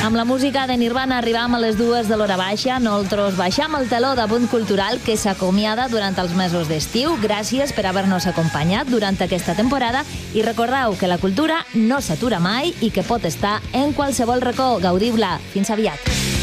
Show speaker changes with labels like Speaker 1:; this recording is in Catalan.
Speaker 1: Amb la música de Nirvana arribam a les 2 de l'hora baixa. Nosaltres baixam el teló de Punt Cultural, que s'acomiada durant els mesos d'estiu. Gràcies per haver-nos acompanyat durant aquesta temporada i recordeu que la cultura no s'atura mai i que pot estar en qualsevol racó. Gaudiu-la. Fins aviat.